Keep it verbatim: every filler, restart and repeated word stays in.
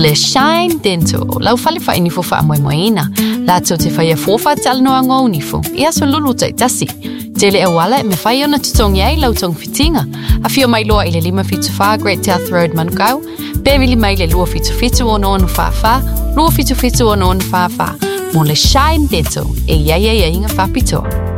Le Shine Dental, lau fale fa inifo fa amoe moina. La tau te whaia fofa te alanoa ngō unifo. Ia so lulu tai tasi. Te le awala e me whai ona tutongi ai lau tong fitinga. A fio mai loa i le lima fitu wha Great South Road Manukau. Bevili mai le lua fitu fitu o noonu wha wha. Lua fitu fitu o noonu wha wha. Mo le Shine Dental e ia ia ia inga wha pitoa.